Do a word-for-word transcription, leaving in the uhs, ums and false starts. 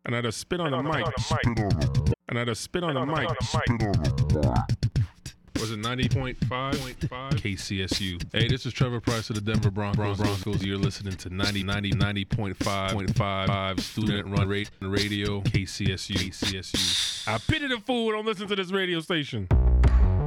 And I'd spit on the mic. And I'd spit on the mic. Was it ninety point five? K C S U. Hey, this is Trevor Price of the Denver Bron- Bron- Broncos. You're listening to ninety, ninety, ninety point five student run rate radio. K C S U. K C S U. I pity the fool. Don't listen to this radio station.